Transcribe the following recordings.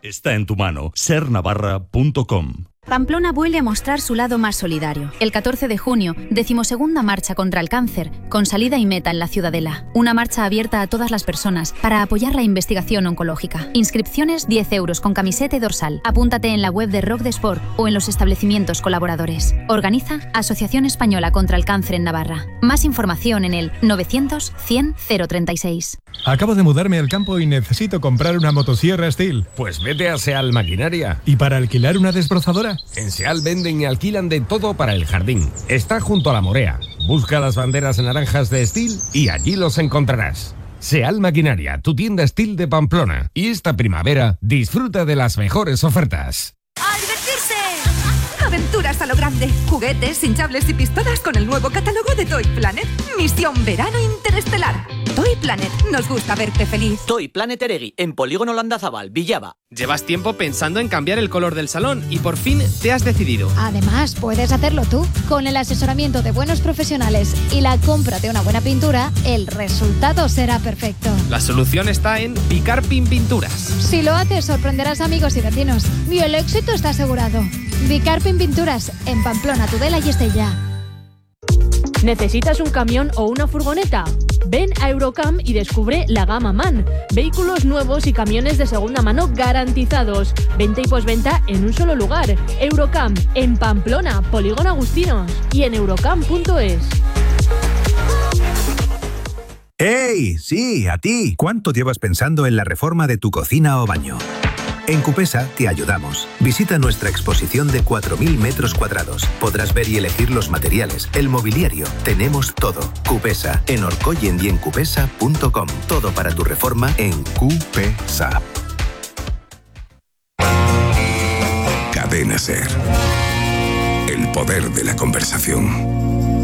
Está en tu mano. sernavarra.com. Pamplona vuelve a mostrar su lado más solidario. El 14 de junio, 12ª Marcha contra el Cáncer, con salida y meta en la Ciudadela. Una marcha abierta a todas las personas para apoyar la investigación oncológica. Inscripciones 10 euros con camiseta y dorsal. Apúntate en la web de Rock de Sport o en los establecimientos colaboradores. Organiza Asociación Española contra el Cáncer en Navarra. Más información en el 900 100 036. Acabo de mudarme al campo y necesito comprar una motosierra Steel. Pues vete a Seal Maquinaria. ¿Y para alquilar una desbrozadora? En Seal venden y alquilan de todo para el jardín. Está junto a la Morea. Busca las banderas naranjas de Steel y allí los encontrarás. Seal Maquinaria, tu tienda Steel de Pamplona. Y esta primavera, disfruta de las mejores ofertas. ¡A divertirse! Aventuras a lo grande. Juguetes, hinchables y pistolas con el nuevo catálogo de Toy Planet. Misión Verano Interestelar. Toy Planet, nos gusta verte feliz. Toy Planet Eregui, en Polígono Landazabal, Villaba. Llevas tiempo pensando en cambiar el color del salón y por fin te has decidido. Además, puedes hacerlo tú. Con el asesoramiento de buenos profesionales y la compra de una buena pintura, el resultado será perfecto. La solución está en Bicarpin Pinturas. Si lo haces, sorprenderás amigos y vecinos. Y el éxito está asegurado. Bicarpin Pinturas, en Pamplona, Tudela y Estella. ¿Necesitas un camión o una furgoneta? Ven a Eurocam y descubre la gama MAN. Vehículos nuevos y camiones de segunda mano garantizados. Venta y posventa en un solo lugar. Eurocam, en Pamplona, Polígono Agustinos. Y en eurocam.es. ¡Hey! Sí, a ti. ¿Cuánto llevas pensando en la reforma de tu cocina o baño? En Cupesa te ayudamos. Visita nuestra exposición de 4.000 metros cuadrados. Podrás ver y elegir los materiales, el mobiliario. Tenemos todo. Cupesa, en Orcoyen y en cupesa.com. Todo para tu reforma en Cupesa. Cadena SER. El poder de la conversación.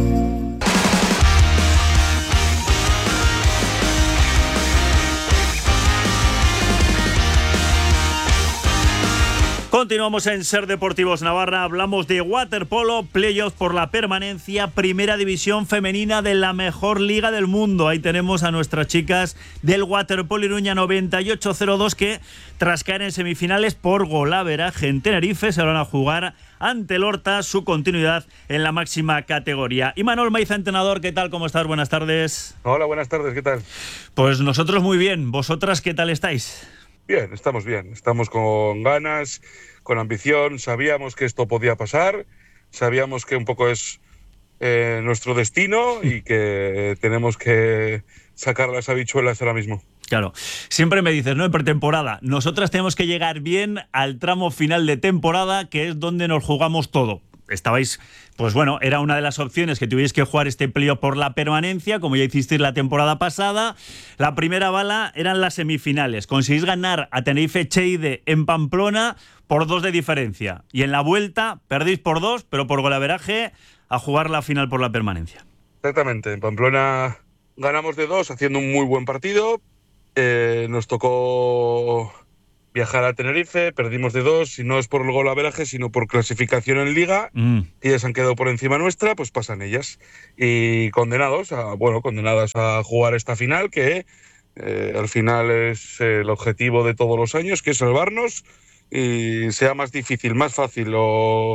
Continuamos en Ser Deportivos Navarra, hablamos de waterpolo, playoffs por la permanencia, primera división femenina de la mejor liga del mundo. Ahí tenemos a nuestras chicas del Waterpolo Iruña 98-02 que tras caer en semifinales por golaveraje en Tenerife se van a jugar ante el Horta su continuidad en la máxima categoría. Imanol Maiza, entrenador, ¿qué tal? ¿Cómo estás? Buenas tardes. Hola, buenas tardes, ¿qué tal? Pues nosotros muy bien, ¿vosotras qué tal estáis? Bien, estamos con ganas, con ambición, sabíamos que esto podía pasar, sabíamos que un poco es nuestro destino y que tenemos que sacar las habichuelas ahora mismo. Claro, siempre me dices, ¿no? En pretemporada, nosotras tenemos que llegar bien al tramo final de temporada, que es donde nos jugamos todo. Estabais, pues bueno, era una de las opciones que tuvierais que jugar este playoff por la permanencia, como ya hicisteis la temporada pasada. La primera bala eran las semifinales. Conseguís ganar a Tenerife Cheide en Pamplona por 2 de diferencia. Y en la vuelta perdéis por 2, pero por golaveraje a jugar la final por la permanencia. Exactamente, en Pamplona ganamos de 2 haciendo un muy buen partido. Nos tocó viajar a Tenerife, perdimos de 2, y no es por el golaveraje, sino por clasificación en Liga. Ellas han quedado por encima nuestra, pues pasan ellas. Y condenadas a jugar esta final, que al final es el objetivo de todos los años, que es salvarnos, y sea más difícil, más fácil o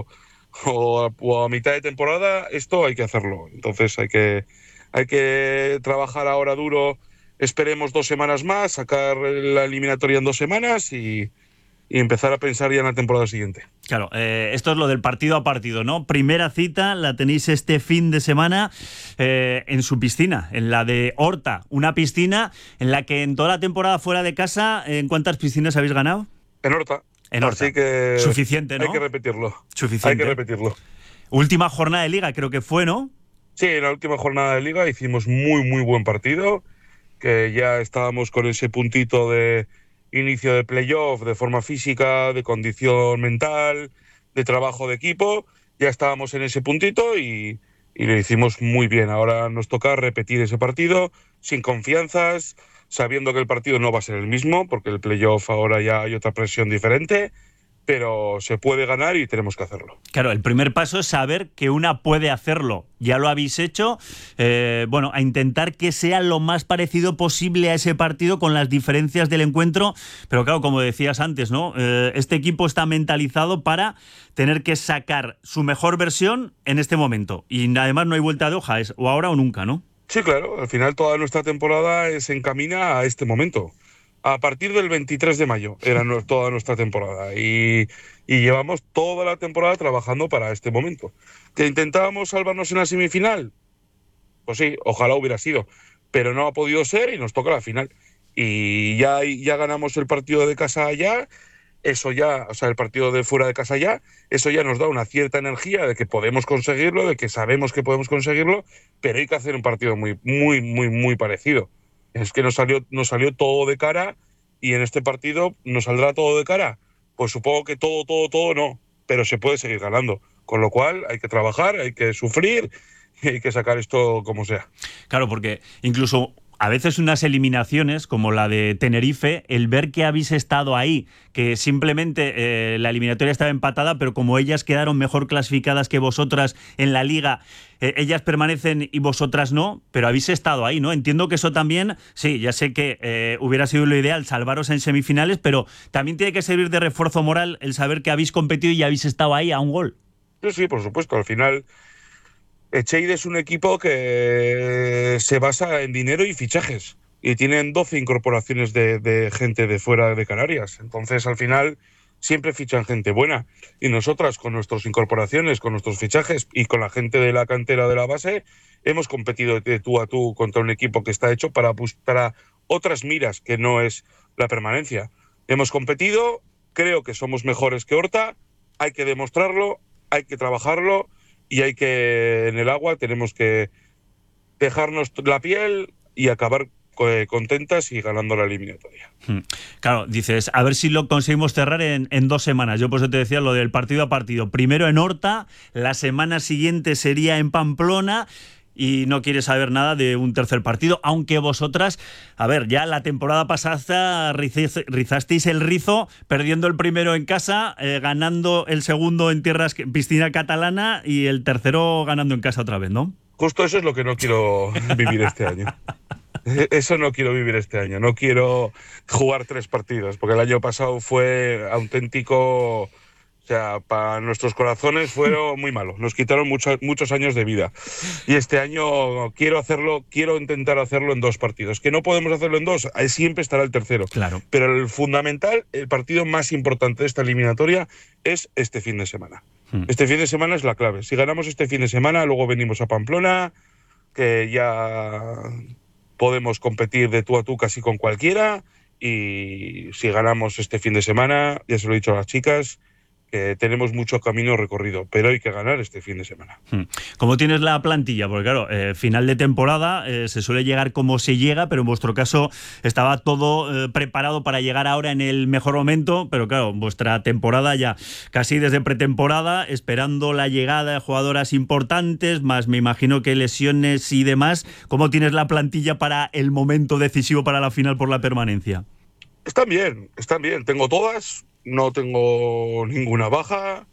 a mitad de temporada, esto hay que hacerlo. Entonces hay que trabajar ahora duro. Esperemos 2 semanas más, sacar la eliminatoria en 2 semanas y empezar a pensar ya en la temporada siguiente. Claro, esto es lo del partido a partido, ¿no? Primera cita la tenéis este fin de semana en su piscina, en la de Horta. Una piscina en la que en toda la temporada fuera de casa, ¿en cuántas piscinas habéis ganado? En Horta. En Horta. Así que suficiente, ¿no? Hay que repetirlo. Suficiente. Hay que repetirlo. Última jornada de Liga creo que fue, ¿no? Sí, en la última jornada de Liga hicimos muy buen partido, que ya estábamos con ese puntito de inicio de playoff, de forma física, de condición mental, de trabajo de equipo. Ya estábamos en ese puntito y lo hicimos muy bien. Ahora nos toca repetir ese partido sin confianzas, sabiendo que el partido no va a ser el mismo, porque el playoff ahora ya hay otra presión diferente, pero se puede ganar y tenemos que hacerlo. Claro, el primer paso es saber que una puede hacerlo. Ya lo habéis hecho, a intentar que sea lo más parecido posible a ese partido con las diferencias del encuentro, pero claro, como decías antes, ¿no? Este equipo está mentalizado para tener que sacar su mejor versión en este momento, y además no hay vuelta de hoja, es o ahora o nunca, ¿no? Sí, claro, al final toda nuestra temporada se encamina a este momento. A partir del 23 de mayo era toda nuestra temporada y llevamos toda la temporada trabajando para este momento. ¿Que intentábamos salvarnos en la semifinal? Pues sí, ojalá hubiera sido, pero no ha podido ser y nos toca la final. Y ya ganamos el partido de casa allá, el partido de fuera de casa allá, eso ya nos da una cierta energía de que podemos conseguirlo, de que sabemos que podemos conseguirlo, pero hay que hacer un partido muy, muy, muy, muy parecido. Es que nos salió todo de cara, y en este partido nos saldrá todo de cara. Pues supongo que todo no, pero se puede seguir ganando. Con lo cual hay que trabajar, hay que sufrir y hay que sacar esto como sea. Claro, porque incluso a veces unas eliminaciones como la de Tenerife, el ver que habéis estado ahí, que simplemente la eliminatoria estaba empatada, pero como ellas quedaron mejor clasificadas que vosotras en la liga, ellas permanecen y vosotras no, pero habéis estado ahí, ¿no? Entiendo que eso también, sí, ya sé que hubiera sido lo ideal salvaros en semifinales, pero también tiene que servir de refuerzo moral el saber que habéis competido y habéis estado ahí a un gol. Sí, por supuesto, al final Echeide es un equipo que se basa en dinero y fichajes, y tienen 12 incorporaciones de gente de fuera de Canarias. Entonces, al final, siempre fichan gente buena. Y nosotras, con nuestras incorporaciones, con nuestros fichajes y con la gente de la cantera de la base, hemos competido de tú a tú contra un equipo que está hecho para otras miras, que no es la permanencia. Hemos competido, creo que somos mejores que Horta, hay que demostrarlo, hay que trabajarlo, y en el agua tenemos que dejarnos la piel y acabar contentas y ganando la eliminatoria. Claro, dices, a ver si lo conseguimos cerrar en 2 semanas. Yo por eso te decía lo del partido a partido. Primero en Horta, la semana siguiente sería en Pamplona, y no quieres saber nada de un tercer partido, aunque vosotras, a ver, ya la temporada pasada rizasteis el rizo perdiendo el primero en casa, ganando el segundo en piscina catalana, y el tercero ganando en casa otra vez, ¿no? Justo eso es lo que no quiero vivir este año. Eso no quiero vivir este año. No quiero jugar 3 partidos, porque el año pasado fue auténtico. O sea, para nuestros corazones fueron muy malos. Nos quitaron muchos años de vida. Y este año quiero intentar hacerlo en 2 partidos. Que no podemos hacerlo en 2, ahí siempre estará el tercero. Claro. Pero el fundamental, el partido más importante de esta eliminatoria es este fin de semana. Este fin de semana es la clave. Si ganamos este fin de semana, luego venimos a Pamplona, que ya podemos competir de tú a tú casi con cualquiera. Y si ganamos este fin de semana, ya se lo he dicho a las chicas, que tenemos mucho camino recorrido, pero hay que ganar este fin de semana. ¿Cómo tienes la plantilla? Porque claro, final de temporada se suele llegar como se llega, pero en vuestro caso estaba todo preparado para llegar ahora en el mejor momento, pero claro, vuestra temporada ya casi desde pretemporada, esperando la llegada de jugadoras importantes, más me imagino que lesiones y demás. ¿Cómo tienes la plantilla para el momento decisivo para la final por la permanencia? Están bien. Tengo todas. No tengo ninguna baja,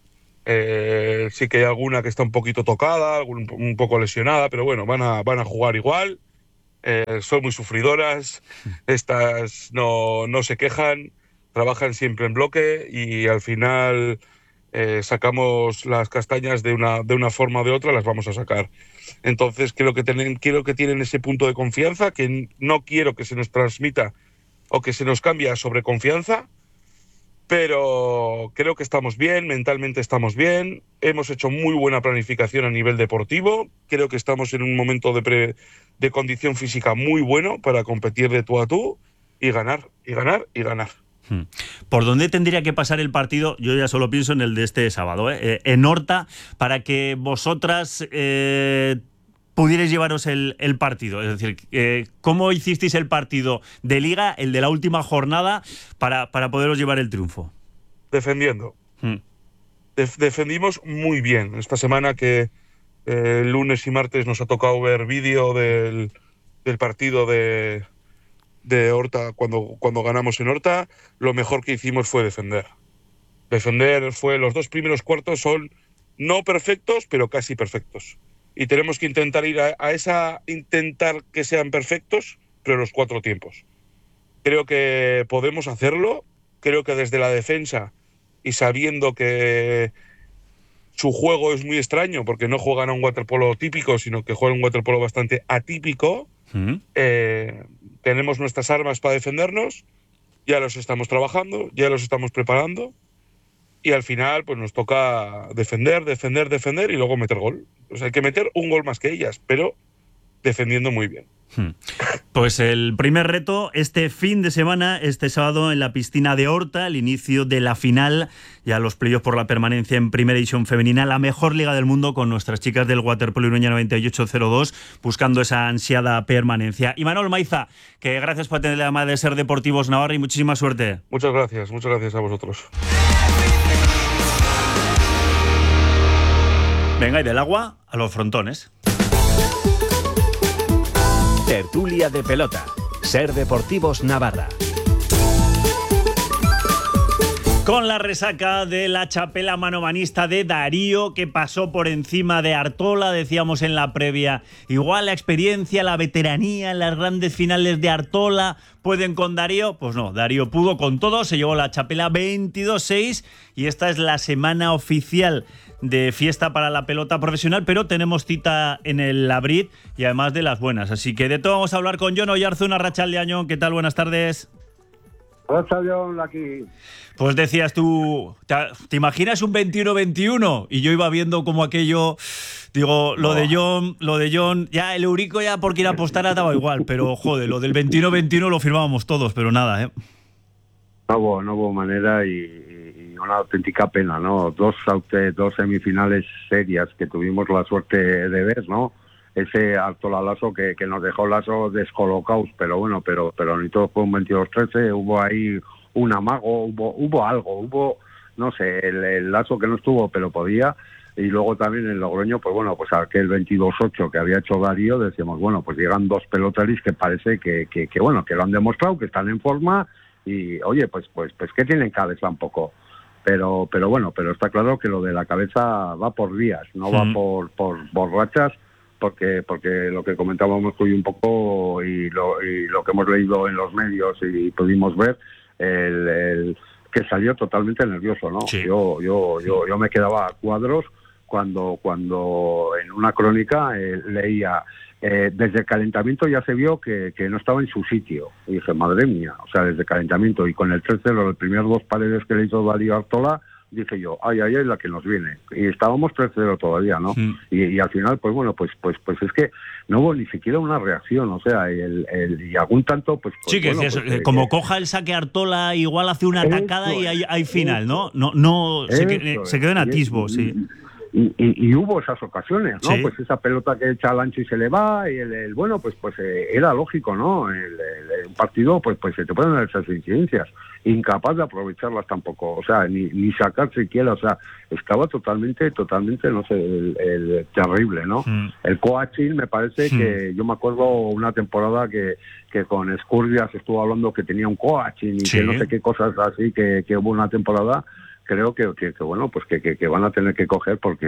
sí que hay alguna que está un poquito tocada, un poco lesionada, pero bueno, van a jugar igual. Son muy sufridoras, estas no se quejan, trabajan siempre en bloque y al final sacamos las castañas de una forma o de otra, las vamos a sacar. Entonces quiero que tienen ese punto de confianza, que no quiero que se nos transmita o que se nos cambie a sobreconfianza. Pero creo que estamos bien, mentalmente estamos bien, hemos hecho muy buena planificación a nivel deportivo, creo que estamos en un momento de condición física muy bueno para competir de tú a tú y ganar, y ganar, y ganar. ¿Por dónde tendría que pasar el partido? Yo ya solo pienso en el de este sábado, en Horta, para que vosotras pudierais llevaros el partido. Es decir, ¿cómo hicisteis el partido de Liga, el de la última jornada, para poderos llevar el triunfo? Defendiendo. Defendimos muy bien. Esta semana que lunes y martes nos ha tocado ver vídeo del partido de Horta cuando ganamos en Horta, lo mejor que hicimos fue defender. Defender los 2 primeros cuartos son no perfectos, pero casi perfectos. Y tenemos que intentar ir intentar que sean perfectos, pero los 4 tiempos. Creo que podemos hacerlo. Creo que desde la defensa, y sabiendo que su juego es muy extraño, porque no juegan a un waterpolo típico, sino que juegan un waterpolo bastante atípico, tenemos nuestras armas para defendernos, ya los estamos trabajando, ya los estamos preparando, y al final pues nos toca defender y luego meter gol. O sea, hay que meter un gol más que ellas, pero defendiendo muy bien. Pues el primer reto este fin de semana, este sábado en la piscina de Horta, el inicio de la final, ya los playoffs por la permanencia en Primera División Femenina, la mejor liga del mundo, con nuestras chicas del Waterpolo Iruña 9802 buscando esa ansiada permanencia. Y Manol Maiza, que gracias por tener la llamada de Ser Deportivos Navarra y muchísima suerte. Muchas gracias a vosotros. Venga, y del agua a los frontones. Tertulia de pelota. Ser Deportivos Navarra. Con la resaca de la chapela manomanista de Darío, que pasó por encima de Artola, decíamos en la previa. Igual la experiencia, la veteranía en las grandes finales de Artola pueden con Darío. Pues no, Darío pudo con todo, se llevó la chapela 22-6 y esta es la semana oficial de fiesta para la pelota profesional, pero tenemos cita en el Labrit y además de las buenas. Así que de todo vamos a hablar con Jon Oyarzún, Arratsaldeaño. ¿Qué tal? Buenas tardes. Arratsaldeaño, aquí. Pues decías tú, ¿te imaginas un 21-21? Y yo iba viendo como aquello, digo, lo de Jon, ya el Eurico ya por quien apostara daba igual, pero joder, lo del 21-21 lo firmábamos todos, pero nada, ¿eh? No hubo manera y una auténtica pena, ¿no? Dos semifinales serias que tuvimos la suerte de ver, ¿no? Ese Artola Lasso que nos dejó Lasso descolocados, pero bueno, pero ni todo fue un 22-13, hubo ahí un amago, hubo algo, no sé, el Lasso que no estuvo, pero podía, y luego también en Logroño, pues bueno, pues aquel 22-8 que había hecho Darío, decíamos, bueno, pues llegan dos pelotaris que parece que bueno, que lo han demostrado, que están en forma, y oye, pues que tienen cabeza un poco. Pero bueno, pero está claro que lo de la cabeza va por días, no va por rachas, porque lo que comentábamos hoy un poco y lo que hemos leído en los medios y pudimos ver, el que salió totalmente nervioso, ¿no? Sí. Yo me quedaba a cuadros cuando en una crónica leía desde el calentamiento ya se vio que no estaba en su sitio. Y dije, madre mía, o sea, desde el calentamiento y con el 3-0, los primeros 2 paredes que le hizo Darío Artola, dije yo, ay, la que nos viene. Y estábamos 3-0 todavía, ¿no? Y al final, pues bueno, pues es que no hubo ni siquiera una reacción, o sea, y algún tanto, pues sí, que bueno, pues, como coja el saque Artola, igual hace una atacada y hay final, ¿no? No se quedó en atisbo, sí. Y hubo esas ocasiones, ¿no? Sí. Pues esa pelota que echa al ancho y se le va, y bueno, pues era lógico, ¿no? Un partido, pues se te pueden dar esas incidencias. Incapaz de aprovecharlas tampoco, o sea, ni sacar siquiera, o sea, estaba totalmente, no sé, terrible, ¿no? El coaching me parece que, yo me acuerdo una temporada que con Escurdia se estuvo hablando que tenía un coaching y que no sé qué cosas así, que hubo una temporada. Creo que bueno, pues que van a tener que coger porque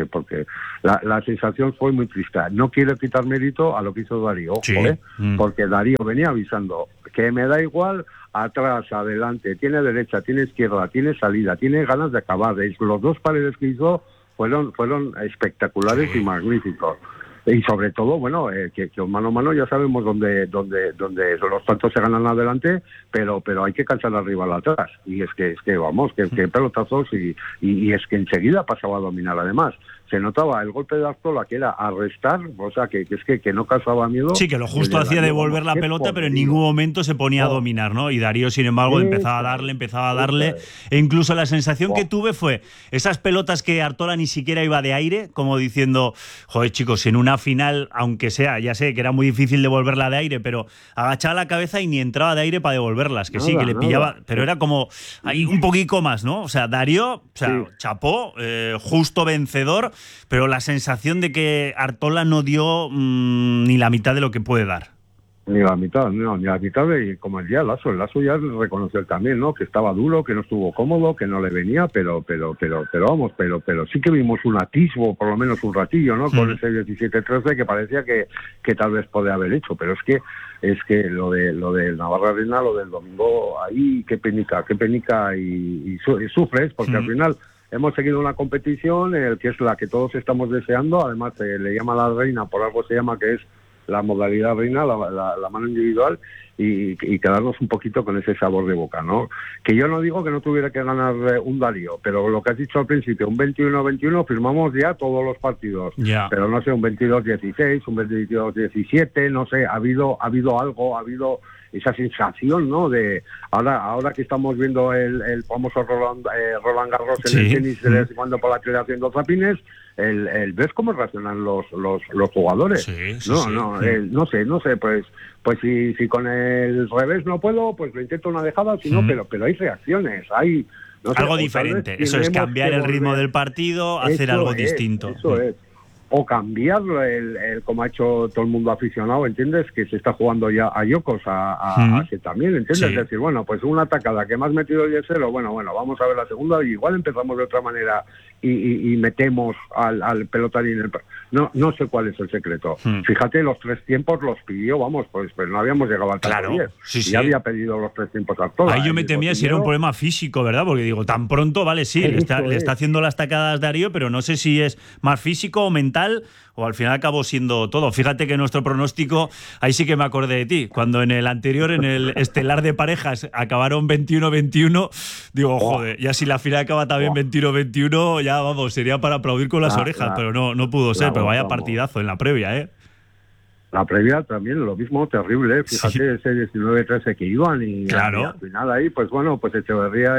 la sensación fue muy triste. No quiero quitar mérito a lo que hizo Darío, ojo, porque Darío venía avisando que me da igual atrás, adelante, tiene derecha, tiene izquierda, tiene salida, tiene ganas de acabar. Los 2 paredes que hizo fueron espectaculares y magníficos. Y sobre todo, bueno, que mano a mano ya sabemos dónde los tantos se ganan adelante, pero hay que cansar al rival atrás. Y es que vamos, que pelotazos y es que enseguida pasaba a dominar. Además, se notaba el golpe de Artola, que era arrestar, o sea, que no causaba miedo. Sí, que lo justo hacía devolver la pelota, pero en ningún momento se ponía a dominar, ¿no? Y Darío, sin embargo, empezaba a darle. E incluso la sensación que tuve fue esas pelotas que Artola ni siquiera iba de aire, como diciendo, joder, chicos, en una final, aunque sea, ya sé que era muy difícil devolverla de aire, pero agachaba la cabeza y ni entraba de aire para devolverlas, que sí, que le pillaba, pero era como ahí un poquito más, ¿no? O sea, Darío, chapó, justo vencedor, pero la sensación de que Artola no dio ni la mitad de lo que puede dar. Ni la mitad, y como el día el Lasso ya reconoció él también, ¿no? Que estaba duro, que no estuvo cómodo, que no le venía, pero sí que vimos un atisbo, por lo menos un ratillo, ¿no? Con ese 17-13 que parecía que tal vez podía haber hecho, pero es que lo de Navarra Reina, lo del domingo, ahí qué penica y sufres, porque al final hemos seguido una competición, que es la que todos estamos deseando, además le llama la reina, por algo se llama, que es la modalidad reina, la mano individual, y quedarnos un poquito con ese sabor de boca, ¿no? Que yo no digo que no tuviera que ganar un Darío, pero lo que has dicho al principio, un 21-21, firmamos ya todos los partidos, pero no sé, un 22-16, un 22-17, no sé, ha habido algo, ha habido esa sensación, ¿no? De ahora que estamos viendo el famoso Roland Garros en el tenis, de vez en cuando por la tele haciendo zapines, ves cómo reaccionan los jugadores. No sé, pues si con el revés no puedo, pues lo intento una dejada, si no, pero hay reacciones, hay no sé, algo diferente. Eso es cambiar el ritmo del partido, hacer algo distinto. Eso es. O cambiarlo, como ha hecho todo el mundo aficionado, ¿entiendes? Que se está jugando ya a Yokos, a que también, ¿entiendes? Es decir, bueno, pues una atacada que me has metido 10-0, bueno, vamos a ver la segunda, y igual empezamos de otra manera y metemos al pelotarín. No sé cuál es el secreto. Fíjate, los 3 tiempos los pidió, pues no habíamos llegado al claro, 10. Sí. Ya había pedido los 3 tiempos a todas. Ahí yo me temía si era un problema físico, ¿verdad? Porque digo, tan pronto, vale, sí, le está haciendo las tacadas Darío, pero no sé si es más físico o mental, o al final acabó siendo todo. Fíjate que nuestro pronóstico, ahí sí que me acordé de ti, cuando en el anterior, en el estelar de parejas, acabaron 21-21, digo, joder, ya si la final acaba también 21-21, ya vamos, sería para aplaudir con las orejas, pero no pudo ser, pero vaya partidazo en la previa, ¿eh? La previa también, lo mismo, terrible, fíjate, ese 19-13 que iban y al final ahí, pues bueno, pues Echeverría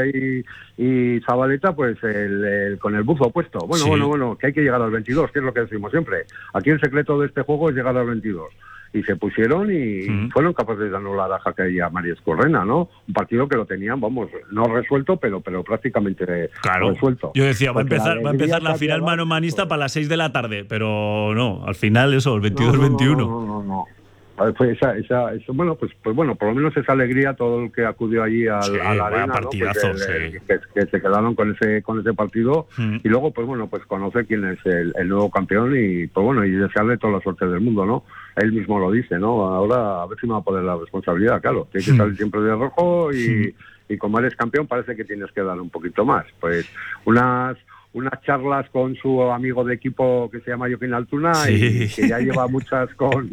y Zabaleta, pues con el buzo puesto. Bueno, que hay que llegar al 22, que es lo que decimos siempre. Aquí el secreto de este juego es llegar al 22. Y se pusieron y fueron capaces de anular a Jaque y a María Escorrena, ¿no? Un partido que lo tenían, vamos, no resuelto, pero prácticamente resuelto. Yo decía, va a empezar la final mano-manista para las 6 de la tarde, pero no, al final eso, el 22-21. No. Fue eso, bueno, pues bueno, por lo menos esa alegría todo el que acudió allí a la arena, partidazo, ¿no? Que se quedaron con ese partido y luego, pues bueno, pues conocer quién es el nuevo campeón y pues bueno, y desearle toda la suerte del mundo, ¿no? Él mismo lo dice, ¿no? Ahora a ver si me va a poner la responsabilidad, claro, tiene que salir siempre de rojo y como eres campeón parece que tienes que dar un poquito más, pues unas charlas con su amigo de equipo que se llama Joaquín Altuna y que ya lleva muchas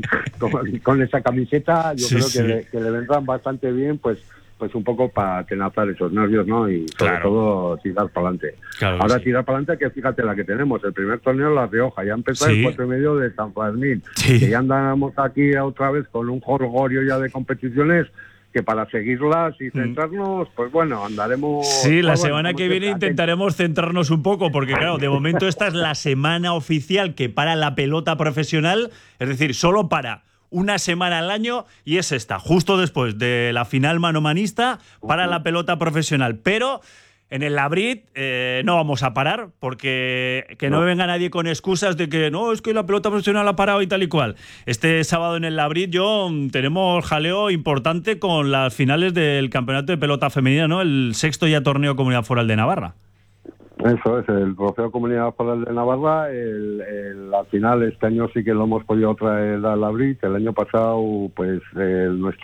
con esa camiseta, yo creo que le vendrán bastante bien, pues un poco para atenazar esos nervios, ¿no? Y sobre todo tirar para adelante. Ahora tirar para adelante, que fíjate la que tenemos, el primer torneo La Rioja, ya empezó el 4,5 de San Fermín, que ya andamos aquí otra vez con un jolgorio ya de competiciones, que para seguirlas y centrarnos, pues bueno, andaremos... Sí, la semana que viene intentaremos centrarnos un poco, porque claro, de momento esta es la semana oficial que para la pelota profesional, es decir, solo para una semana al año, y es esta, justo después de la final manomanista para la pelota profesional, pero... En el Labrit no vamos a parar, porque que no venga nadie con excusas de que no, es que la pelota profesional ha parado y tal y cual. Este sábado en el Labrit tenemos jaleo importante con las finales del campeonato de pelota femenina, ¿no? El 6º ya torneo Comunidad Foral de Navarra. Eso es, el trofeo Comunidad Foral de Navarra. Al final este año sí que lo hemos podido traer al Labrit. El año pasado, pues nuestro